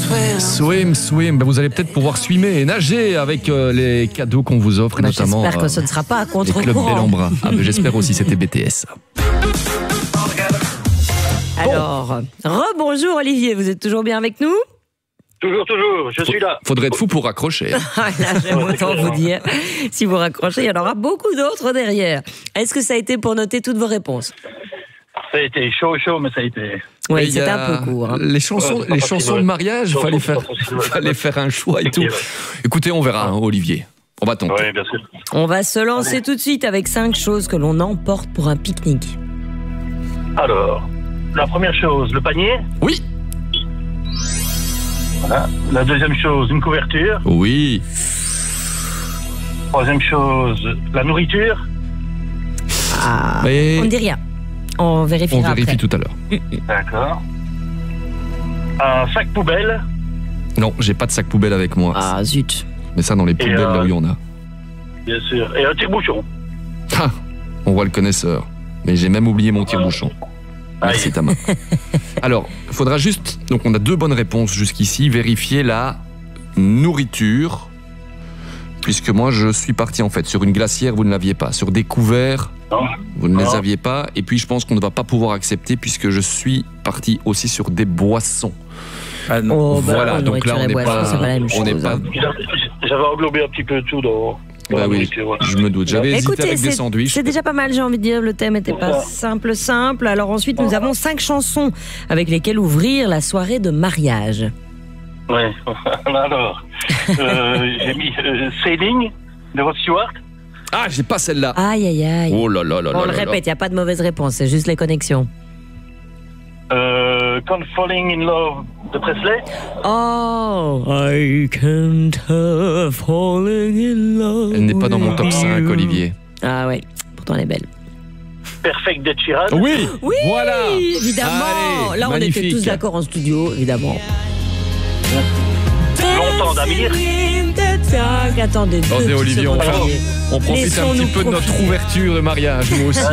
Swim. Vous allez peut-être pouvoir swimmer et nager avec les cadeaux qu'on vous offre, et notamment j'espère que ce ne sera pas à les clubs contre-courant. Bellambra. J'espère aussi, c'était BTS. Alors, rebonjour Olivier, vous êtes toujours bien avec nous? Toujours, je suis là. Faudrait être fou pour raccrocher. Ah là, j'aime autant vous dire, si vous raccrochez, il y en aura beaucoup d'autres derrière. Est-ce que ça a été pour noter toutes vos réponses? Ça a été chaud, mais ça a été... Oui, c'était un peu court. Hein. Les chansons de mariage, il fallait faire un choix et tout. Écoutez, on verra, Olivier. On va tenter. Oui, bien sûr. On va se lancer tout de suite avec 5 choses que l'on emporte pour un pique-nique. Alors, la première chose, le panier. Oui. Voilà. La deuxième chose, une couverture. Oui. Troisième chose, la nourriture. Ah, Mais on ne dit rien. On vérifiera on vérifie après. tout à l'heure. D'accord. Un sac poubelle. Non, j'ai pas de sac poubelle avec moi. Ah zut. Mais ça, dans les poubelles, là où il y en a. Bien sûr. Et un tire-bouchon. Ah, on voit le connaisseur. Mais j'ai même oublié mon tire-bouchon. Merci, Tama. Alors, il faudra juste... Donc, on a 2 bonnes réponses jusqu'ici. Vérifier la nourriture. Puisque moi, je suis parti, en fait, sur une glacière, vous ne l'aviez pas. Sur des couverts, Non. vous ne les Non. aviez pas. Et puis, je pense qu'on ne va pas pouvoir accepter, puisque je suis parti aussi sur des boissons. Ah non. Oh, bah, Voilà, donc là, nourriture on et n'est boisson, pas... c'est pas la même on n'est chose, pas... hein. J'avais englobé un petit peu tout dans Bah la oui, nourriture. Ouais. je me doute. J'avais hésité Écoutez, avec des sandwichs. c'est déjà pas mal, j'ai envie de dire. Le thème était pas simple. Alors ensuite, nous avons 5 chansons avec lesquelles ouvrir la soirée de mariage. Ouais. Alors, j'ai mis Sailing de Rod Stewart. Ah, j'ai pas celle-là. Aïe, aïe, aïe. Oh là là là On là le là. répète, il n'y a pas de mauvaise réponse, c'est juste les connexions. Can't Falling in Love de Presley. Oh, I can't help falling in love. Elle n'est pas dans mon top 5, Olivier. Ah ouais, pourtant elle est belle. Perfect d'Ed Sheeran. Oui, Oui, voilà. évidemment. Allez, Là, on magnifique. était tous d'accord en studio, évidemment. Longtemps d'Amir. Attendez, Attendez, Olivier, on profite un petit peu de notre ouverture de mariage, nous aussi.